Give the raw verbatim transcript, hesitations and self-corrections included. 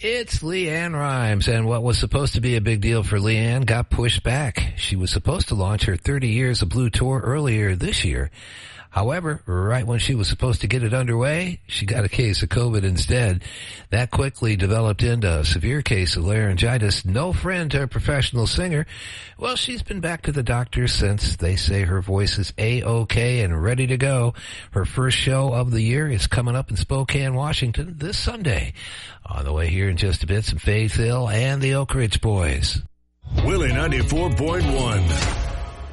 It's LeAnn Rimes, and what was supposed to be a big deal for LeAnn got pushed back. She was supposed to launch her thirty Years of Blue tour earlier this year. However, right when she was supposed to get it underway, she got a case of COVID instead. That quickly developed into a severe case of laryngitis. No friend to a professional singer. Well, she's been back to the doctor since. They say her voice is A-OK and ready to go. Her first show of the year is coming up in Spokane, Washington this Sunday. On the way here in just a bit, some Faith Hill and the Oak Ridge Boys. Willie ninety-four point one.